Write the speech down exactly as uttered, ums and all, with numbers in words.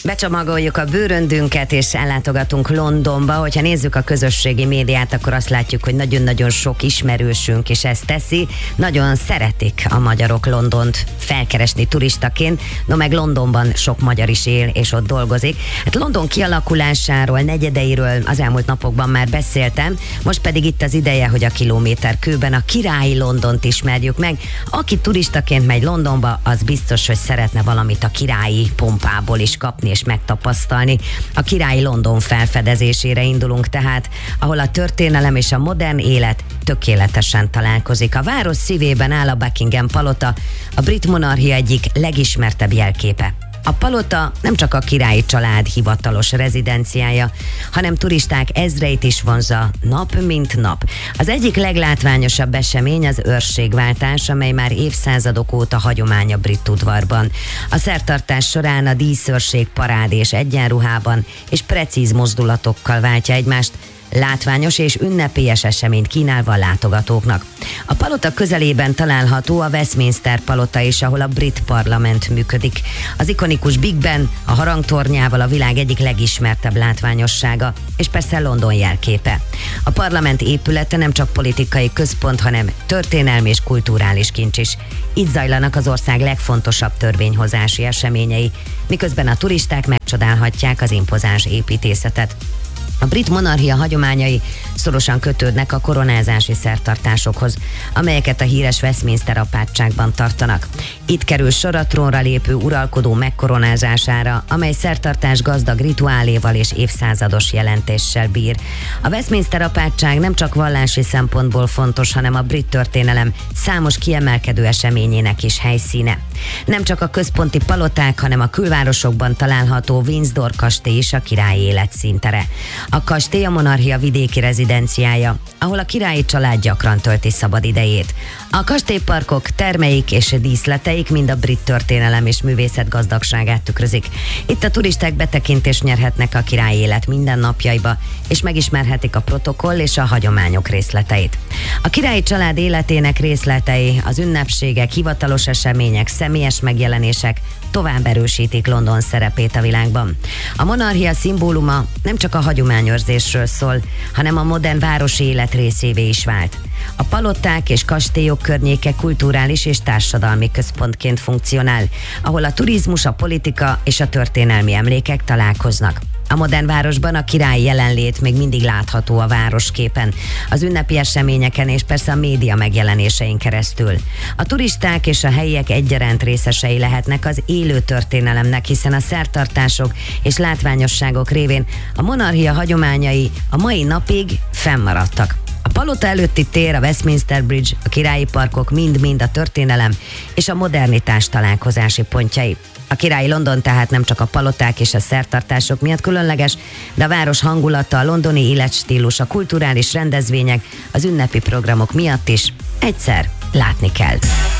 Becsomagoljuk a bőröndünket, és ellátogatunk Londonba. Hogyha nézzük a közösségi médiát, akkor azt látjuk, hogy nagyon-nagyon sok ismerősünk is ezt teszi. Nagyon szeretik a magyarok Londont felkeresni turistaként, no meg Londonban sok magyar is él, és ott dolgozik. Hát London kialakulásáról, negyedeiről az elmúlt napokban már beszéltem, most pedig itt az ideje, hogy a kilométer kőben a királyi Londont ismerjük meg. Aki turistaként megy Londonba, az biztos, hogy szeretne valamit a királyi pompából is kapni és megtapasztalni. A királyi London felfedezésére indulunk tehát, ahol a történelem és a modern élet tökéletesen találkozik. A város szívében áll a Buckingham palota, a brit monarchia egyik legismertebb jelképe. A palota nem csak a királyi család hivatalos rezidenciája, hanem turisták ezreit is vonzza nap mint nap. Az egyik leglátványosabb esemény az őrségváltás, amely már évszázadok óta hagyomány a brit udvarban. A szertartás során a díszőrség parád és egyenruhában és precíz mozdulatokkal váltja egymást, látványos és ünnepélyes eseményt kínálva a látogatóknak. A palota közelében található a Westminster palota is, ahol a brit parlament működik. Az ikonikus Big Ben a harangtornyával a világ egyik legismertebb látványossága, és persze London jelképe. A parlament épülete nem csak politikai központ, hanem történelmi és kulturális kincs is. Itt zajlanak az ország legfontosabb törvényhozási eseményei, miközben a turisták megcsodálhatják az impozáns építészetet. A brit monarchia hagyományai szorosan kötődnek a koronázási szertartásokhoz, amelyeket a híres Westminster apátságban tartanak. Itt kerül sor a trónra lépő uralkodó megkoronázására, amely szertartás gazdag rituáléval és évszázados jelentéssel bír. A Westminster apátság nem csak vallási szempontból fontos, hanem a brit történelem számos kiemelkedő eseményének is helyszíne. Nem csak a központi paloták, hanem a külvárosokban található Windsor kastély is a királyi élet színtere. A kastély a monarchia vidéki rezidenciája, ahol a királyi család gyakran tölti szabad idejét. A kastélyparkok, termeik és díszleteik mind a brit történelem és művészet gazdagságát tükrözik. Itt a turisták betekintést nyerhetnek a királyi élet mindennapjaiba, és megismerhetik a protokoll és a hagyományok részleteit. A királyi család életének részletei, az ünnepségek, hivatalos események, személyes megjelenések tovább erősítik London szerepét a világban. A monarchia szimbóluma nem csak a hagyományőrzésről szól, hanem a modern városi élet részévé is vált. A paloták és kastélyok környéke kulturális és társadalmi központként funkcionál, ahol a turizmus, a politika és a történelmi emlékek találkoznak. A modern városban a királyi jelenlét még mindig látható a városképen, az ünnepi eseményeken és persze a média megjelenésein keresztül. A turisták és a helyiek egyaránt részesei lehetnek az élő történelemnek, hiszen a szertartások és látványosságok révén a monarchia hagyományai a mai napig fennmaradtak. A palota előtti tér, a Westminster Bridge, a királyi parkok mind-mind a történelem és a modernitás találkozási pontjai. A királyi London tehát nem csak a paloták és a szertartások miatt különleges, de a város hangulata, a londoni életstílus, a kulturális rendezvények, az ünnepi programok miatt is egyszer látni kell.